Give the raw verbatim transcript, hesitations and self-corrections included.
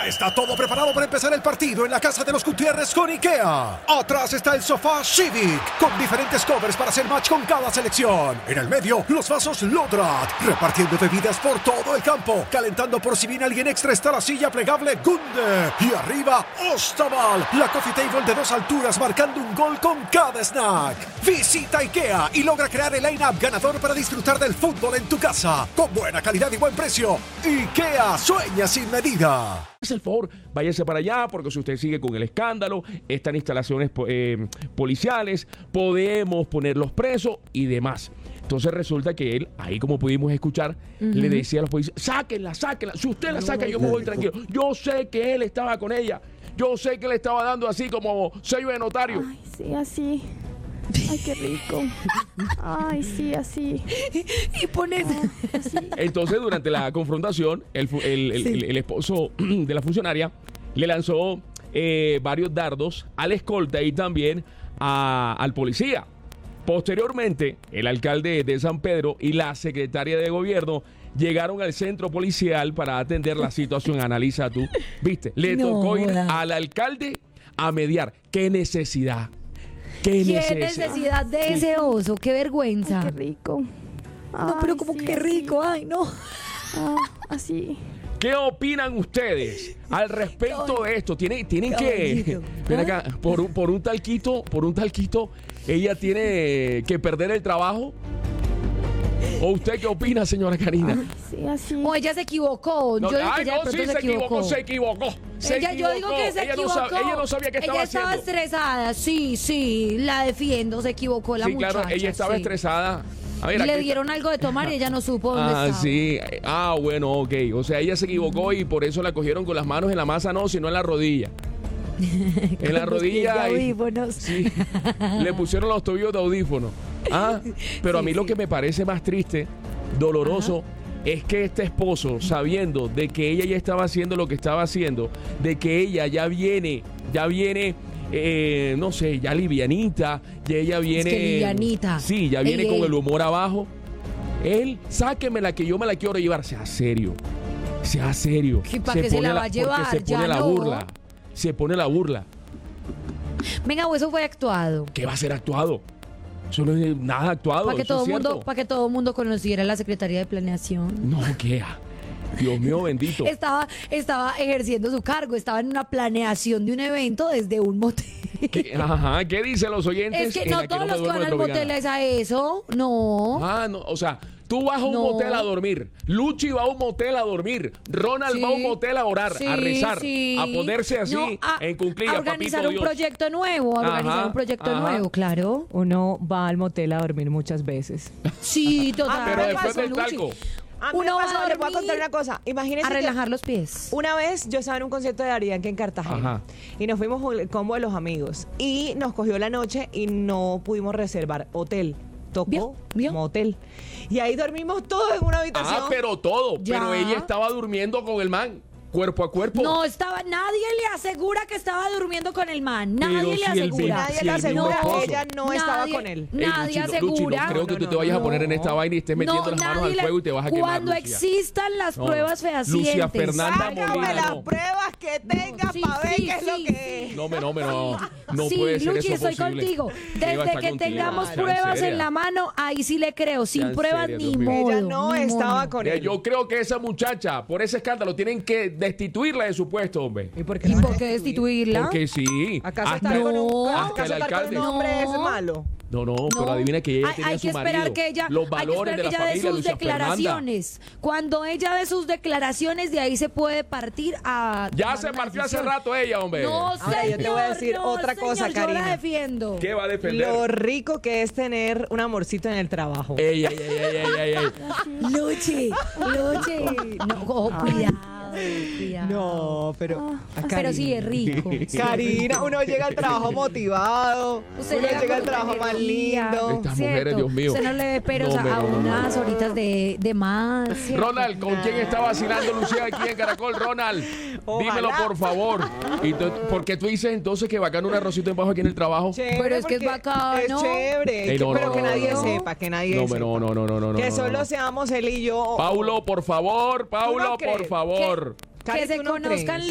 Ya está todo preparado para empezar el partido en la casa de los Gutiérrez con IKEA. Atrás está el sofá Civic, con diferentes covers para hacer match con cada selección. En el medio, los vasos Lodrat, repartiendo bebidas por todo el campo. Calentando por si viene alguien extra está la silla plegable Gunde. Y arriba, Ostaval, la coffee table de dos alturas marcando un gol con cada snack. Visita IKEA y logra crear el line-up ganador para disfrutar del fútbol en tu casa. Con buena calidad y buen precio. IKEA, sueña sin medida. El favor, váyase para allá, porque si usted sigue con el escándalo, están instalaciones eh, policiales, podemos ponerlos presos y demás. Entonces resulta que él, ahí como pudimos escuchar, uh-huh. le decía a los policías, sáquenla, sáquenla, si usted la saca yo me voy tranquilo. Yo sé que él estaba con ella, yo sé que le estaba dando así como sello de notario. Ay, sí, así. Ay, qué rico. Ay, sí, así. Y pones... Ah, así. Entonces, durante la confrontación, el, el, el, sí. el, el esposo de la funcionaria le lanzó eh, varios dardos al escolta y también a, al policía. Posteriormente, el alcalde de San Pedro y la secretaria de gobierno llegaron al centro policial para atender la situación. Analiza tú, ¿viste? Le no, tocó ir no. al alcalde a mediar. ¿Qué necesidad? ¿Qué, ¿Qué necesidad? necesidad de sí. ese oso? ¡Qué vergüenza! Ay, qué rico. Ay, no, pero como sí, qué rico. Ay, no. Ah, así. ¿Qué opinan ustedes al respecto de esto? Tienen, tienen que... Ven acá, por un, por un talquito, por un talquito, ella tiene que perder el trabajo. ¿O usted qué opina, señora Karina? Ay, sí, así. O ella se equivocó. No, yo digo ay, que ella no, sí, se, se equivocó. equivocó, se equivocó. Se ella, equivocó. Yo digo que se ella equivocó. No sab, ella no sabía qué estaba ella haciendo. Ella estaba estresada, sí, sí, la defiendo, se equivocó la sí, muchacha. Sí, claro, ella estaba sí. estresada. A ver, le aquí dieron está. algo de tomar y ella no supo dónde ah, estaba. Ah, sí. Ah, bueno, ok. O sea, ella se equivocó mm. y por eso la cogieron con las manos en la masa, no, sino en la rodilla. En la rodilla. Y, audífonos. Sí. Le pusieron los tobillos de audífono. Ah, pero sí, a mí sí. lo que me parece más triste, doloroso, ajá. es que este esposo, sabiendo de que ella ya estaba haciendo lo que estaba haciendo, de que ella ya viene, ya viene, eh, no sé, ya livianita, ya ella viene... Es que livianita. Sí, ya viene ey, con ey. el humor abajo. Él, sáquemela que yo me la quiero llevar. Sea serio, sea serio. ¿Y para qué se la va a llevar? Se pone ya la no. burla, se pone la burla. Venga, o eso fue actuado. ¿Qué va a ser actuado? Eso no es nada actuado. Para que, eso todo es mundo, para que todo el mundo conociera la Secretaría de Planeación. No, ¿qué? Dios mío bendito. Estaba, estaba ejerciendo su cargo, estaba en una planeación de un evento desde un motel. ¿Qué? Ajá, ¿qué dicen los oyentes? Es que no todos no los que van al motel es a eso, no. Ah, no, o sea, tú vas a un no. motel a dormir, Luchi va a un motel a dormir, Ronald sí. va a un motel a orar, sí, a rezar, sí. a ponerse así no, a, en cuclilla, a organizar papito un Dios. proyecto nuevo, a organizar ajá, un proyecto ajá. nuevo, claro. Uno va al motel a dormir muchas veces. Sí, total. Ah, pero después del talco. A mí Uno me pasó, va a les voy a contar una cosa. Imagínense a relajar que los pies. Una vez yo estaba en un concierto de Daddy Yankee en Cartagena. Ajá. Y nos fuimos con el combo de los amigos. Y nos cogió la noche y no pudimos reservar hotel. Tocó ¿Vio? ¿Vio? motel. Y ahí dormimos todos en una habitación. Ah, pero todo. Ya. Pero ella estaba durmiendo con el man. Cuerpo a cuerpo. No estaba, nadie le asegura que estaba durmiendo con el man. Nadie Pero le si el asegura. bien- Nadie si le el asegura mismo que esposo. ella no Nadie- estaba con él. Nadie Ey, Luchi, no, asegura. Luchi, no creo que tú te vayas a poner en esta vaina y estés metiendo no, las manos nadie al le- fuego y te vas a quemar, Cuando Lucia. existan las No. pruebas fehacientes. Lucia Fernanda Sácame Molina, las no. pruebas que tengas sí, para ver sí, qué es sí, lo que sí. es. No, me, no, me, no. No sí, puede ser Luchi, eso estoy posible. contigo. Eva Desde está que contigo. tengamos Sean pruebas serias. en la mano, ahí sí le creo. Sin Sean pruebas, serias, ni Dios mío. modo. Ella no ni estaba modo. con Mira, él. yo creo que esa muchacha, por ese escándalo, tienen que destituirla de su puesto, hombre. ¿Y por qué ¿Y la van a por qué destituirla? Porque sí. ¿Acaso hasta, estar con un, No. hasta ¿acaso el estar con alcalde. un hombre No. es malo? No, no, pero No. adivina que ella hay, tenía hay su que esperar marido. que ella, Los hay que valores esperar de la que ella dé familia, sus Lucia Fernanda. declaraciones. Cuando ella dé sus declaraciones, de ahí se puede partir a Ya tomar se una partió hace decisión. rato ella, hombre. No, Ahora, yo te voy a decir señor, no, otra cosa, señor, yo Karina. la defiendo. ¿Qué va a defender? Lo rico que es tener un amorcito en el trabajo. Ey, ey, ey, ey, ey, ey, ey. Luchi, Luchi. No, oh, cuidado, cuidado. No, pero... Ah, pero sí es rico. Karina, uno llega al trabajo motivado. Usted uno llega al con trabajo más energía, lindo. Estas ¿cierto? mujeres, Dios mío. Usted no le ve peros No, a, me- a no, no, unas no. horitas de, de más. ¿cierto? Ronald, ¿con quién está vacilando Lucía aquí en Caracol? Ronald, Ojalá. dímelo por favor. Y tú- porque tú dices entonces que bacano un arrocito en bajo aquí en el trabajo. Chévere, Pero es que es porque bacano. Es chévere. Ey, que- no, pero no, que no, nadie no, no. sepa, que nadie No, sepa. no, no, no, no, no, Que no, solo no. seamos él y yo. Paulo, por favor, Paulo, crees? por favor. Cari, Que se ¿tú no conozcan crees?